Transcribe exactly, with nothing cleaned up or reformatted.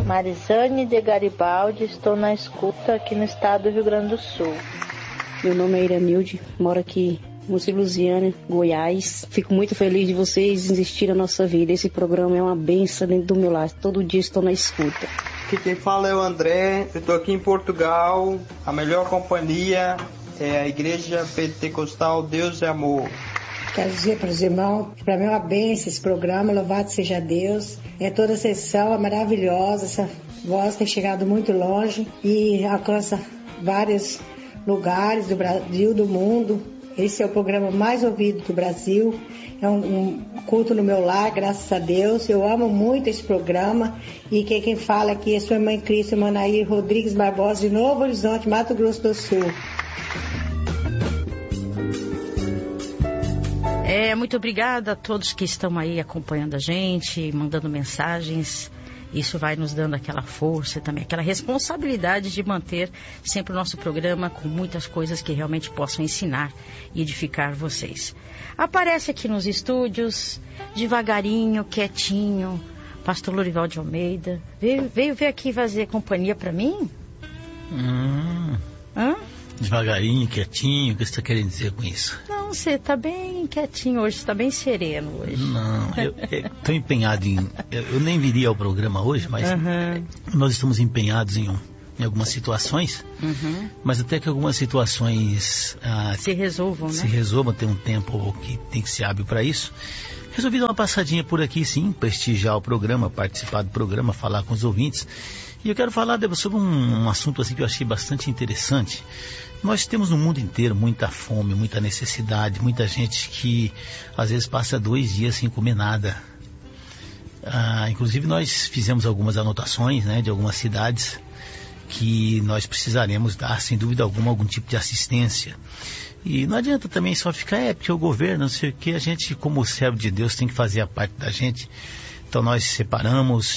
Marizane de Garibaldi, estou na escuta aqui no estado do Rio Grande do Sul. Meu nome é Iranilde, moro aqui em Mogi Luziânia, Goiás. Fico muito feliz de vocês existirem na nossa vida. Esse programa é uma bênção dentro do meu lar. Todo dia estou na escuta. Aqui quem fala é o André, eu estou aqui em Portugal. A melhor companhia é a Igreja Pentecostal Deus é Amor. Quero dizer para os irmãos que para mim é uma bênção esse programa, louvado seja Deus. É toda a sessão, é maravilhosa, essa voz tem chegado muito longe e alcança vários lugares do Brasil, do mundo. Esse é o programa mais ouvido do Brasil. É um, um culto no meu lar, graças a Deus. Eu amo muito esse programa. E quem, quem fala aqui é sua irmã em Cristo, Manair Rodrigues Barbosa, de Novo Horizonte, Mato Grosso do Sul. É, muito obrigada a todos que estão aí acompanhando a gente, mandando mensagens. Isso vai nos dando aquela força também, aquela responsabilidade de manter sempre o nosso programa com muitas coisas que realmente possam ensinar e edificar vocês. Aparece aqui nos estúdios, devagarinho, quietinho, pastor Lorival de Almeida. Veio, veio ver aqui fazer companhia para mim? Hum, Hã? Devagarinho, quietinho, o que você está querendo dizer com isso? Não, você está bem quietinho hoje, está bem sereno hoje. Não, eu estou empenhado em... Eu, eu nem viria ao programa hoje, mas uhum. nós estamos empenhados em, um, em algumas situações, uhum. mas até que algumas situações... Ah, se resolvam, se né? Se resolvam, tem um tempo que tem que ser hábil para isso. Resolvi dar uma passadinha por aqui, sim, prestigiar o programa, participar do programa, falar com os ouvintes. E eu quero falar sobre um, um assunto assim que eu achei bastante interessante. Nós temos no mundo inteiro muita fome, muita necessidade, muita gente que às vezes passa dois dias sem comer nada. Ah, inclusive nós fizemos algumas anotações, né, de algumas cidades que nós precisaremos dar, sem dúvida alguma, algum tipo de assistência. E não adianta também só ficar, é porque o governo, não sei o que, a gente como servo de Deus tem que fazer a parte da gente. Então nós separamos